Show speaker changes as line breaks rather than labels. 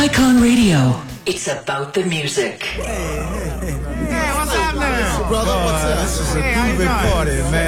Icon Radio. It's about the music.
Hey, what's happening? Brother, what's up?
This is a groovy party, man.